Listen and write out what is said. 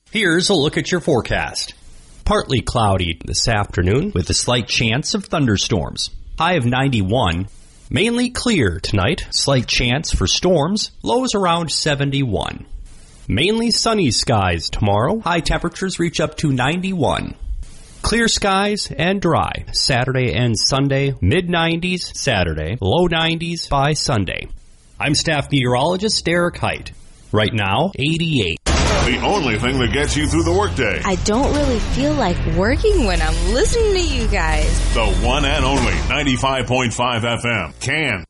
Here's a look at your forecast. Partly cloudy this afternoon with a slight chance of thunderstorms. High of 91. Mainly clear tonight. Slight chance for storms. Lows around 71. Mainly sunny skies tomorrow. High temperatures reach up to 91. Clear skies and dry. Saturday and Sunday. Mid-90s Saturday. Low 90s by Sunday. I'm staff meteorologist Derek Height. Right now, 88. The only thing that gets you through the workday. I don't really feel like working when I'm listening to you guys. The one and only 95.5 FM. Can.